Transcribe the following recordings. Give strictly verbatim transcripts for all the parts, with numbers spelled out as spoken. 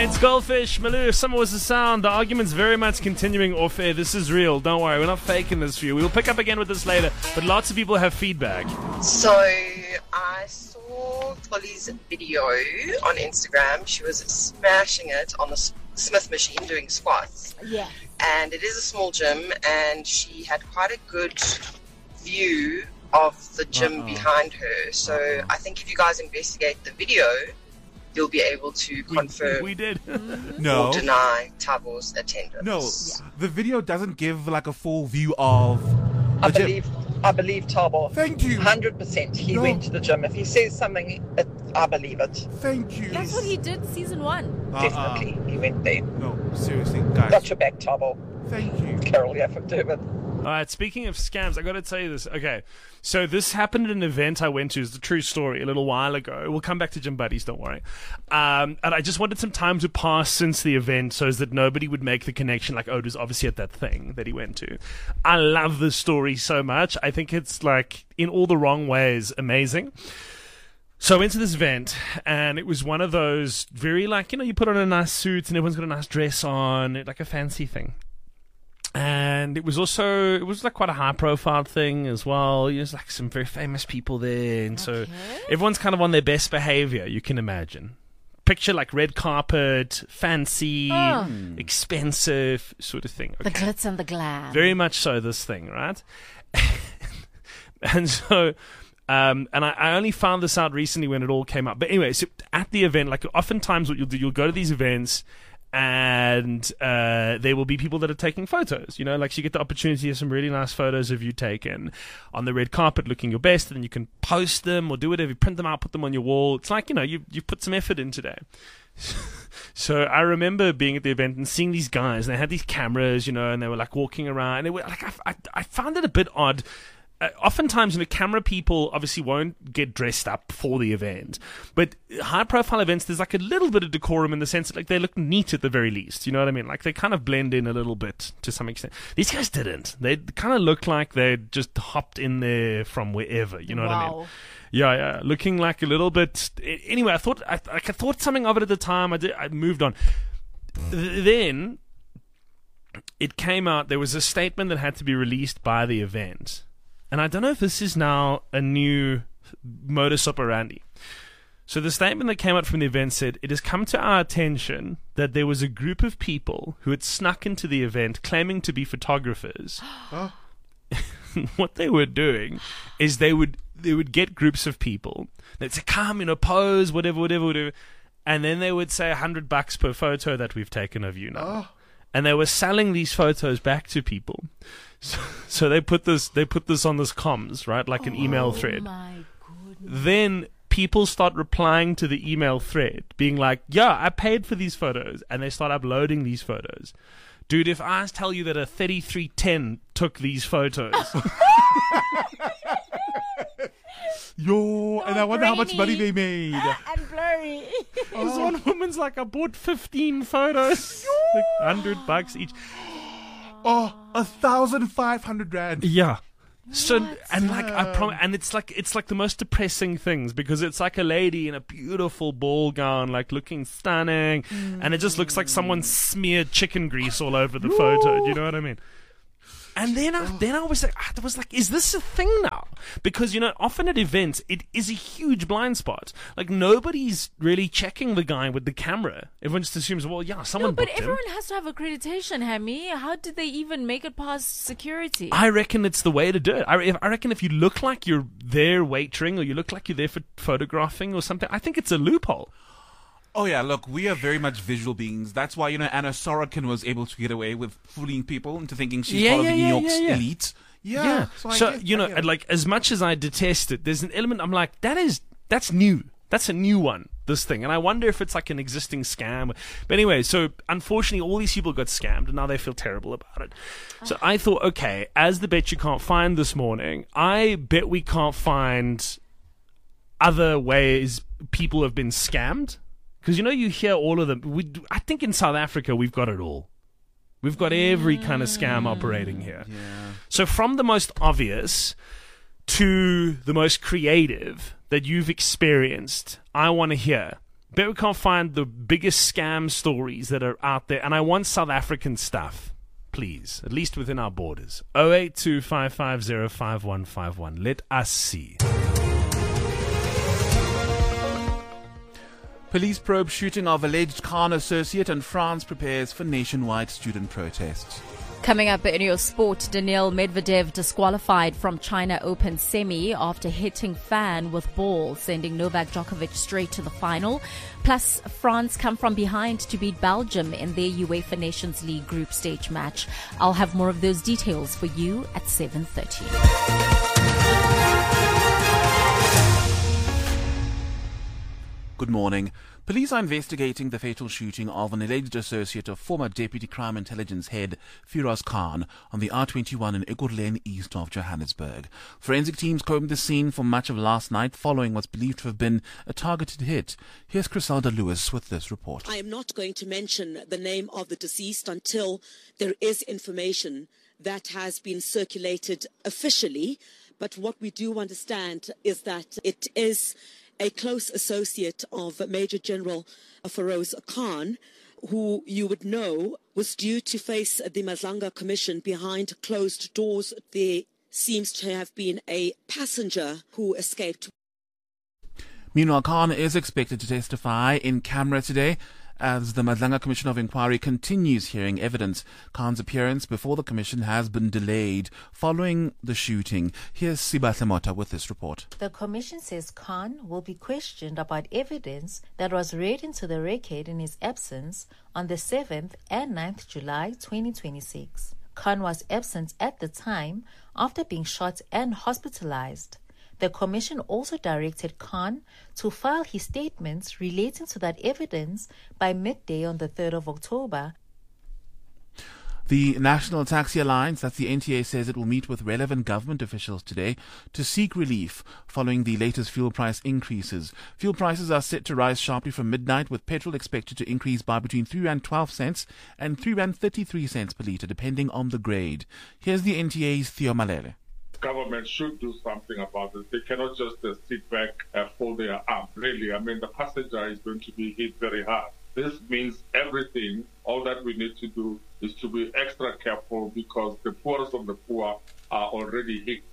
It's Goldfish, Malou, Summer Was the Sound. The argument's very much continuing off air. This is real. Don't worry, we're not faking this for you. We will pick up again with this later, but lots of people have feedback. So, I saw Polly's video on Instagram. She was smashing it on the Smith machine doing squats. Yeah. And it is a small gym, and she had quite a good view of the gym Uh-oh. behind her. So, Uh-oh. I think if you guys investigate the video, you'll be able to confirm we, we did. no. or deny Tabo's attendance. No, yeah. The video doesn't give like a full view of I the believe gym. I believe Tabo. Thank you. one hundred percent he no. went to the gym. If he says something, it, I believe it. Thank you. That's what he did season one. Uh-uh. Definitely. He went there. No, seriously, guys. Got your back, Tabo. Thank you. Carol, yeah, from Durban. All right, speaking of scams, I got to tell you this. Okay, so this happened at an event I went to. It's a true story a little while ago. We'll come back to Gym Buddies, don't worry. Um, and I just wanted some time to pass since the event so as that nobody would make the connection like, oh, it was obviously at that thing that he went to. I love this story so much. I think it's like, in all the wrong ways, amazing. So I went to this event, and it was one of those very like, you know, you put on a nice suit and everyone's got a nice dress on, like a fancy thing. And it was also, it was like quite a high profile thing as well. There's like some very famous people there. And okay. so everyone's kind of on their best behavior, you can imagine. Picture like red carpet, fancy, oh. expensive sort of thing. Okay. The glitz and the glam. Very much so, this thing, right? And so, um, and I, I only found this out recently when it all came up. But anyway, so at the event, like oftentimes what you'll do, you'll go to these events, and uh, there will be people that are taking photos, you know, like so you get the opportunity of some really nice photos of you taken on the red carpet looking your best, and then you can post them or do whatever, you print them out, put them on your wall. It's like, you know, you you've put some effort in today. So I remember being at the event and seeing these guys, and they had these cameras, you know, and they were like walking around, and they were like, I, I, I found it a bit odd. Uh, oftentimes, you know, camera people obviously won't get dressed up for the event, but high-profile events, there's like a little bit of decorum in the sense that like they look neat at the very least. You know what I mean? Like they kind of blend in a little bit to some extent. These guys didn't. They kind of looked like they just hopped in there from wherever. You know wow. what I mean? Yeah, yeah, looking like a little bit. Anyway, I thought I, I thought something of it at the time. I did. I moved on. Then it came out. There was a statement that had to be released by the event. And I don't know if this is now a new modus operandi. So the statement that came out from the event said, it has come to our attention that there was a group of people who had snuck into the event claiming to be photographers. Oh. What they were doing is they would they would get groups of people. They'd say, come, you know, pose, whatever, whatever, whatever. And then they would say a hundred bucks per photo that we've taken of you now. Oh. And they were selling these photos back to people. So, so they put this they put this on this comms, right? Like an oh, email thread. My goodness. Then people start replying to the email thread, being like, yeah, I paid for these photos. And they start uploading these photos. Dude, if I tell you that a thirty-three ten took these photos... Yo, and I wonder how much money they made. And blurry. This one woman's like, I bought fifteen photos. Like one hundred bucks each. Oh, a thousand five hundred rand. Yeah. So What? and like I prom- and it's like it's like the most depressing things because it's like a lady in a beautiful ball gown, like looking stunning, mm. and it just looks like someone smeared chicken grease all over the photo. Do you know what I mean? And then I, then I was like, I was like, is this a thing now? Because, you know, often at events, it is a huge blind spot. Like, nobody's really checking the guy with the camera. Everyone just assumes, well, yeah, someone No, but booked everyone him. has to have accreditation, Hammy. How did they even make it past security? I reckon it's the way to do it. I, I reckon if you look like you're there waitering or you look like you're there for photographing or something, I think it's a loophole. Oh yeah, look, we are very much visual beings. That's why, you know, Anna Sorokin was able to get away with fooling people into thinking she's Yeah, part yeah, of New yeah, York's yeah, yeah. elite. Yeah. Yeah. So, I So, get- you know, I get it. like, as much as I detest it, there's an element, I'm like, that is, that's new. That's a new one, this thing. And I wonder if it's like an existing scam. But anyway, so unfortunately, all these people got scammed, and now they feel terrible about it. So I thought, okay, as the Bet You Can't Find this morning, I bet we can't find other ways people have been scammed. Because, you know, you hear all of them. We, I think in South Africa, we've got it all. We've got every kind of scam operating here. Yeah. So from the most obvious to the most creative that you've experienced, I want to hear. Bet we can't find the biggest scam stories that are out there. And I want South African stuff, please, at least within our borders. oh eight two five five zero five one five one. Let us see. Police probe shooting of alleged Khan associate, and France prepares for nationwide student protests. Coming up in your sport, Daniil Medvedev disqualified from China Open semi after hitting fan with ball, sending Novak Djokovic straight to the final. Plus, France come from behind to beat Belgium in their UEFA Nations League group stage match. I'll have more of those details for you at seven thirty. Good morning. Police are investigating the fatal shooting of an alleged associate of former Deputy Crime Intelligence Head Firoz Khan on the R twenty-one in Ekurhuleni east of Johannesburg. Forensic teams combed the scene for much of last night following what's believed to have been a targeted hit. Here's Criselda Lewis with this report. I am not going to mention the name of the deceased until there is information that has been circulated officially. But what we do understand is that it is a close associate of Major General Firoz Khan, who you would know was due to face the Madlanga Commission behind closed doors. There seems to have been a passenger who escaped. Meanwhile, Khan is expected to testify in camera today as the Madlanga Commission of Inquiry continues hearing evidence. Khan's appearance before the commission has been delayed following the shooting. Here's Sibahle Mota with this report. The commission says Khan will be questioned about evidence that was read into the record in his absence on the seventh and ninth of July twenty twenty-six. Khan was absent at the time after being shot and hospitalized. The commission also directed Khan to file his statements relating to that evidence by midday on the third of October. The National Taxi Alliance, that's the N T A, says it will meet with relevant government officials today to seek relief following the latest fuel price increases. Fuel prices are set to rise sharply from midnight, with petrol expected to increase by between three rand twelve cents and three rand thirty-three cents per litre, depending on the grade. Here's the N T A's Theo Malele. Government should do something about it. They cannot just uh, sit back and fold their arms. Really, I mean, the passenger is going to be hit very hard. This means everything. All that we need to do is to be extra careful because the poorest of the poor are already hit.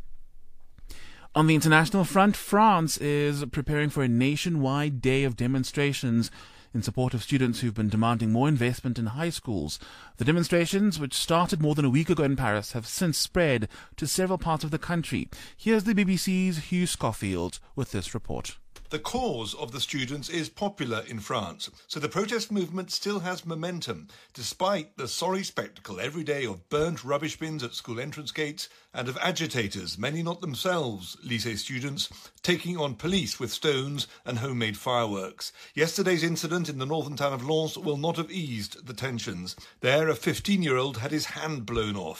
On the international front, France is preparing for a nationwide day of demonstrations in support of students who've been demanding more investment in high schools. The demonstrations, which started more than a week ago in Paris, have since spread to several parts of the country. Here's the B B C's Hugh Schofield with this report. The cause of the students is popular in France, so the protest movement still has momentum, despite the sorry spectacle every day of burnt rubbish bins at school entrance gates and of agitators, many not themselves lycée students, taking on police with stones and homemade fireworks. Yesterday's incident in the northern town of Lens will not have eased the tensions. There, a fifteen-year-old had his hand blown off.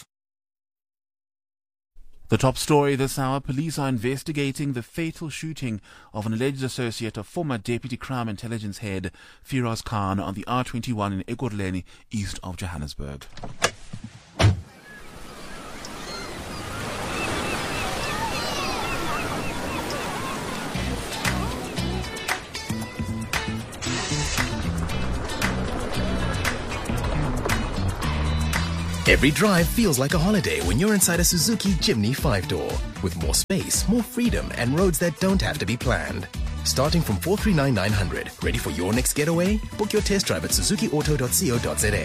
The top story this hour: police are investigating the fatal shooting of an alleged associate of former Deputy Crime Intelligence Head Firoz Khan on the R twenty-one in Ekurhuleni, east of Johannesburg. Every drive feels like a holiday when you're inside a Suzuki Jimny five-door. With more space, more freedom, and roads that don't have to be planned. Starting from four three nine nine hundred. Ready for your next getaway? Book your test drive at suzuki auto dot co dot za.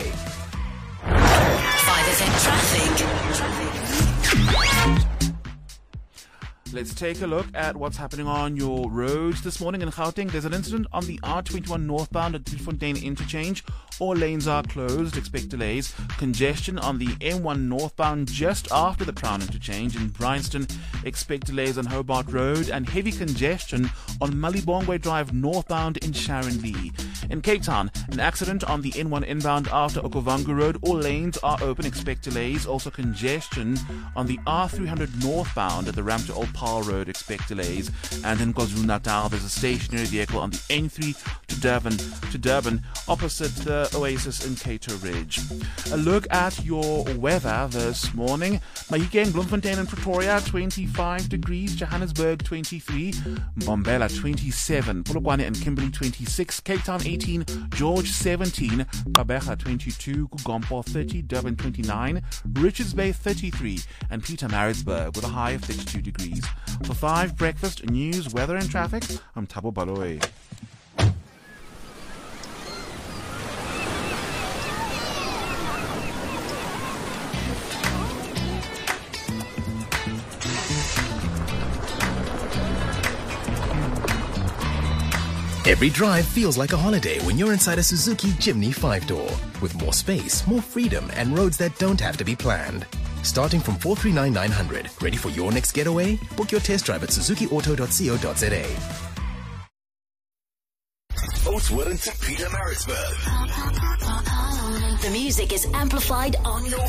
five F M traffic. Let's take a look at what's happening on your roads this morning in Gauteng. There's an incident on the R twenty-one northbound at Driefontein interchange. All lanes are closed. Expect delays. Congestion on the M one northbound just after the Crown interchange in Bryanston. Expect delays on Hobart Road, and heavy congestion on Malibongwe Drive northbound in Sharon Lee. In Cape Town, an accident on the N one inbound after Okavango Road. All lanes are open. Expect delays. Also congestion on the R three hundred northbound at the ramp to Old Paarl Road. Expect delays. And in KwaZulu-Natal, there's a stationary vehicle on the N three to Durban, to Durban opposite the Oasis in Cato Ridge. A look at your weather this morning. Mahikeng, Bloemfontein and Pretoria, twenty-five degrees. Johannesburg, twenty-three. Mbombela, twenty-seven. Polokwane and Kimberley, twenty-six. Cape Town, eighteen. George, seventeen. Gqeberha, twenty-two. Kugompo, thirty. Durban, twenty-nine. Richards Bay, thirty-three. And Pietermaritzburg with a high of thirty-two degrees. For five breakfast, news, weather and traffic, I'm Thabo Baloyi. Every drive feels like a holiday when you're inside a Suzuki Jimny five-door. With more space, more freedom, and roads that don't have to be planned. Starting from four three nine nine hundred. Ready for your next getaway? Book your test drive at suzuki auto dot co dot za. Oatswood and Pietermaritzburg. The music is amplified on your